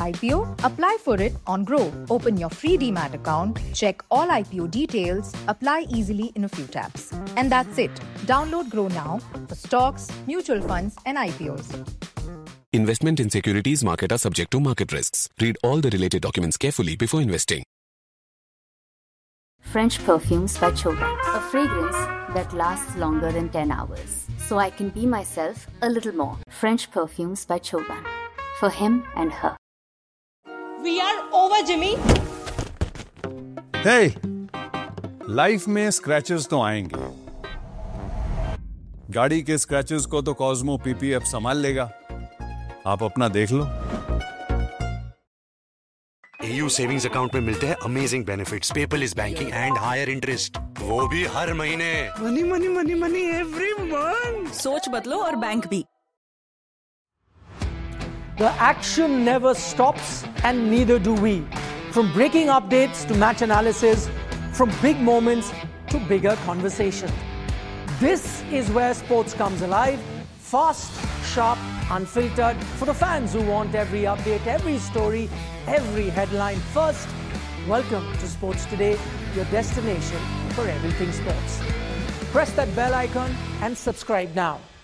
IPO? Apply for it on Grow. Open your free Demat account, check all IPO details, apply easily in a few taps. And that's it. Download Grow now for stocks, mutual funds, and IPOs. Investment in securities market are subject to market risks. Read all the related documents carefully before investing. French Perfumes by Choban. A fragrance that lasts longer than 10 hours. So I can be myself a little more. French Perfumes by Choban. For him and her. We are over, Jimmy. Hey, life में scratches तो आएंगे. गाड़ी के scratches को तो Cosmo PPF संभाल लेगा. आप अपना देख लो. AU सेविंग्स अकाउंट में मिलते हैं amazing benefits, paperless banking and higher interest, वो भी हर महीने. Money money money money every month. सोच बदलो और बैंक भी. The action never stops and neither do we. From breaking updates to match analysis, from big moments to bigger conversations. This is where sports comes alive. Fast, sharp, unfiltered. For the fans who want every update, every story, every headline first. Welcome to Sports Today, your destination for everything sports. Press that bell icon and subscribe now.